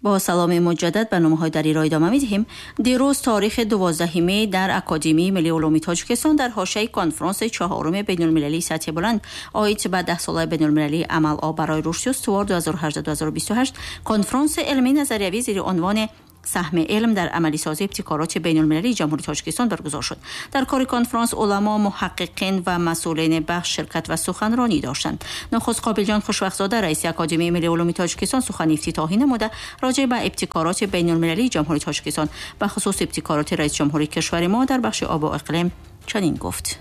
با سلام مجدد برنامه‌های در ایران ادامه می‌دهیم. دیروز تاریخ 12 می در اکادمی ملی علوم تاجیکستان در حاشیه کنفرانس چهارم بین‌المللی سطح بلند آیت به 10 ساله بین‌المللی عمل آب برای رشد استوار 2018-2028 کنفرانس علمی نظریوی زیر عنوان سهم علم در عملی سازی ابتکارات بین‌المللی جمهوری تاجیکستان برگزار شد. در کار کنفرانس علما، محققین و مسئولین بخش شرکت و سخنرانی داشتند. نخست قابلجان خوشوقت‌زاده رئیس اکادمی ملی علوم تاجیکستان سخن افتتاحی نموده راجع به ابتکارات بین‌المللی جمهوری تاجیکستان و خصوص ابتکارات رئیس جمهوری کشور ما در بخش آب و اقلیم چنین گفت: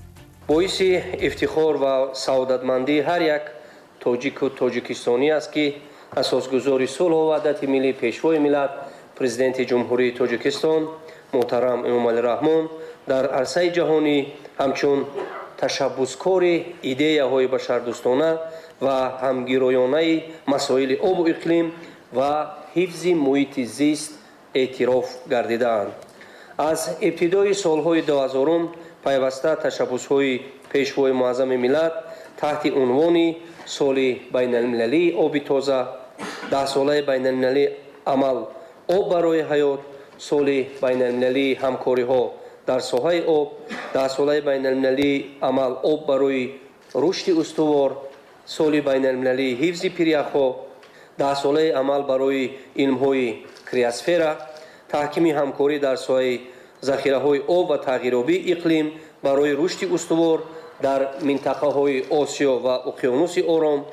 باعث افتخار و سعادتمندی هر یک تاجیک و تاجیکستانی است که اساسگذار صلح و وحدت ملی پیشوای ملت پرزیدنت جمهوری تاجیکستان محترم امامعلی رحمان در عرصه جهانی همچون تشبثکار ایده‌های بشردوستانه و همگرایانه مسائل آب و اقلیم و حفظ محیط زیست اعتراف گردیدند. از ابتدای سالهای 2000 پیوسته تشبث‌های پیشوای معظم ملت تحت عنوان سال بین‌المللی آب تازه، 10 ساله بین‌المللی عمل آب برای حیات، سال بین‌المللی همکاری‌ها در ساحه آب، 10 ساله بین‌المللی عمل آب برای رشد استوار، سال بین‌المللی حفظ پریخ‌ها، 10 ساله عمل برای علم‌های کریاسفر، تحکیم همکاری در ساحه ذخیره‌های آب و تغییرآبی اقلیم برای رشد استوار در منطقه‌های آسیا و اقیانوس آرام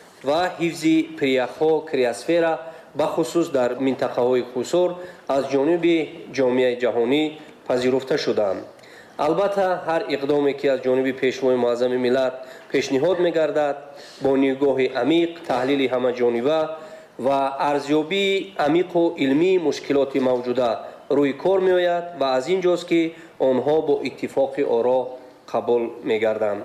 و حفظ پریخ‌ها کریاسفر بخصوص در منطقه‌های خصوص از جانب جامعه جهانی پذیرفته شدند. البته هر اقدامی که از جانب پیشوای معظم ملت پیشنهاد می‌گردد با نگاه عمیق، تحلیل همه‌جانبه و ارزیابی عمیق و علمی مشکلات موجوده روی کار می‌آید و از اینجاست که آنها با اتفاق آرا قبول می‌گردند.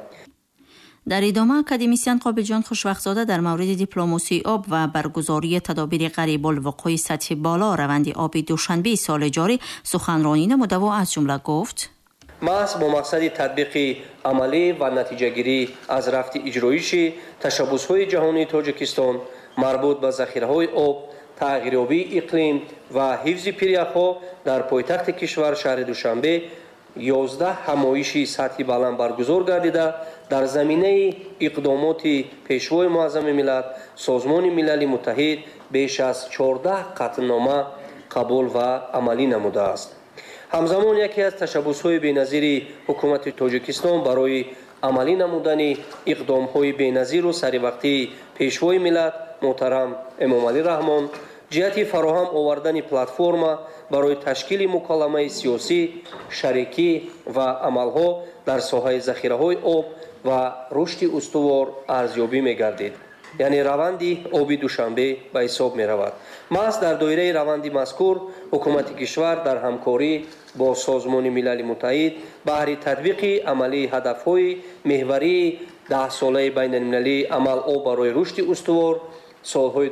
در ادامه اکادمیسیان قابلجان خوشوقت‌زاده در مورد دیپلماسی آب و برگزاری تدابیر قریب الوقوع سطح بالا روند آب دوشنبه سال جاری سخنرانی نموده و از جمله گفت: محض با مقصد تطبیق عملی و نتیجه‌گیری از رفت اجرایش تشبث‌های جهانی تاجیکستان مربوط به ذخیره‌های آب، تغییرآبی اقلیم و حفظ پریخ‌ها در پایتخت کشور شهر دوشنبه 11 همایش سطحی بلند برگزار گردیده در زمینه اقدامات پیشوای معظم ملت سازمان ملل متحد بیش از 14 قطعنامه قبول و عملی نموده است. همزمان یکی از تشبث‌های بی‌نظیر حکومت تاجیکستان برای عملی نمودن اقدام‌های بی‌نظیر و سریع‌وقتی پیشوای ملت محترم امامعلی رحمان جهت فراهم آوردن پلتفرم برای تشکیل مکالمه سیاسی، شریکی و عملها در ساحه ذخیره‌های آب و رشد استوار ارزیابی می‌گردید. یعنی روند آبی دوشنبه به حساب می‌رود. محض در دایره روند مذکور حکومت کشور در همکاری با سازمان ملل متحد بهر تطبیق عملی هدف‌های محوری 10 ساله بین‌المللی عمل آب برای رشد استوار سالهای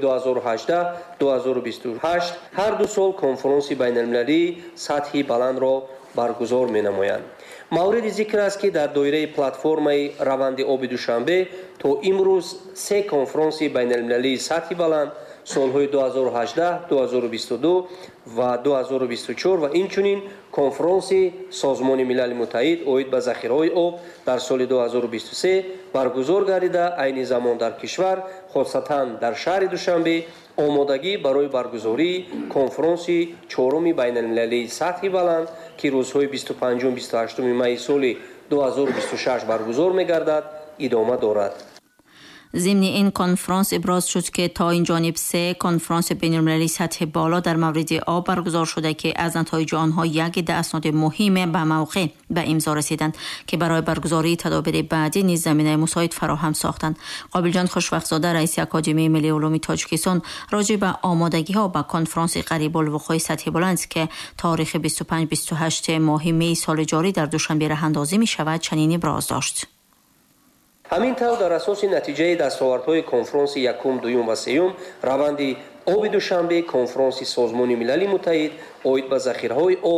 2018-2028 هر دو سال کنفرانس بین‌المللی سطحی بلند را برگزار می‌نمایند. مورد ذکر است که در دایره پلتفرم روند آب دوشنبه تا امروز 3 کنفرانس بین‌المللی سطحی بلند سالهای 2018, 2022 و 2024 و اینچنین کنفرانس سازمان ملل متحد اوید به ذخیره‌های آب در سال 2023 برگزار گردیده. عین زمان در کشور خاصتاً در شهر دوشنبه آمادگی برای برگزاری کنفرانس چهارم بین‌المللی سطحی بلند که روزهای 25 و 28 می سال 2026 برگزار می‌گردد ادامه دارد. ضمن این کنفرانس ابراز شد که تا این جانب 3 کنفرانس بین‌المللی سطح بالا در مورد آب برگزار شده که از نتایج آنها یک اسناد مهم به موقع به امضا رسیدند که برای برگزاری تدابیر بعدی نیز زمینه مساعد فراهم ساختند. قابلجان خوشوقت‌زاده رئیس اکادمی ملی علوم تاجیکستان راجع به آمادگی‌ها به کنفرانس قریب الوقوع سطح بلند که تاریخ 25-28 ماه می سال جاری در دوشنبه راه اندازی می‌شود چنین ابراز داشت: همینطور در اساس نتیجه دستاوردهای کنفرانس یکم، دوم و سوم روند آب دوشنبه کنفرانس سازمان ملل متحد اوید به ذخیره‌های آب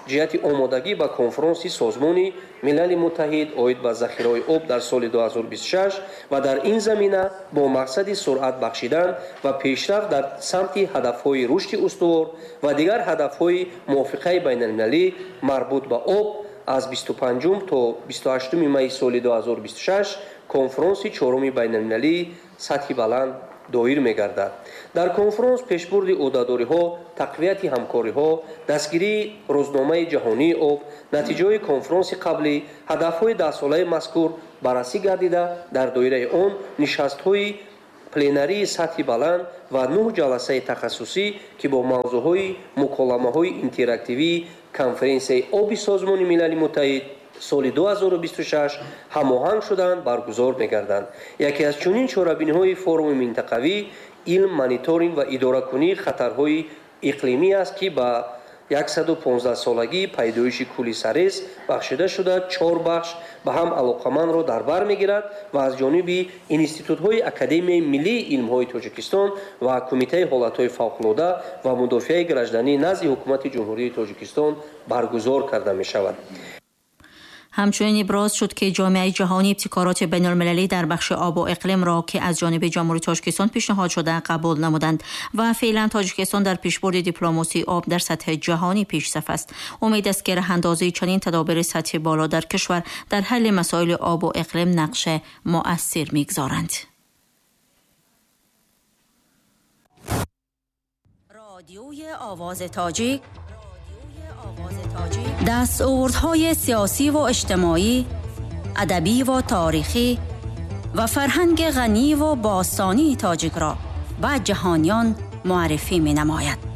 ҷиҳати омодагӣ ба конфронси созмони милали муттаҳид оид ба захираҳои об дар соли 2026 ва дар ин замина бо мақсади суръат бахшидан ва пешрафт дар самти ҳадафҳои рушди устувор ва дигар ҳадафҳои мувофиқаи байналмилалӣ марбут ба об аз 25 то 28 майи соли 2026 конфронси чороми байналмилалии сатҳи баланд доир мегардад. дар конфронс пешбурди ӯҳдадориҳо, тақвияти ҳамкориҳо, дастгирии рӯзномаи ҷаҳонии об, натиҷаҳои конфронси қаблӣ, ҳадафҳои 10-солаи мазкур баррасӣ гардида, дар доираи он нишастҳои пленарии сатҳи баланд ва 9 ҷаласаи тахассусӣ ки бо мавзӯъҳои муколамаҳои интерактивии конференсияи оби созмони милали муттаҳид соли 2026 ҳамоҳанг шуданд баргузор мегарданд. яке аз чунин чорабиниҳои форуми минтақавӣ илм, мониторинг ва идоракунии хатарҳои иқлимӣ аст ки ба 115-солагии пайдоиши кӯли Сарес бахшида шуда 4 бахш ба ҳам алоқамандро дар бар мегирад ва аз ҷониби институтҳои Академияи Миллии илмҳои Тоҷикистон ва Кумитаи ҳолатҳои фавқулода ва мудофиаи гражданӣ назди ҳукумати ҷумҳурии Тоҷикистон баргузор карда мешавад. همچنین ابراز شد که جامعه جهانی ابتکارات بین‌المللی در بخش آب و اقلیم را که از جانب جمهوری تاجیکستان پیشنهاد شده قبول نمودند و فعلا تاجیکستان در پیشبرد دیپلماسی آب در سطح جهانی پیشرفت است. امید است که راه‌اندازی چنین تدابیر سطح بالا در کشور در حل مسائل آب و اقلیم نقش مؤثر می‌گذارند. رادیوی آواز تاجیک دستاوردهای سیاسی و اجتماعی، ادبی و تاریخی و فرهنگ غنی و باستانی تاجیک را به جهانیان معرفی می‌نماید.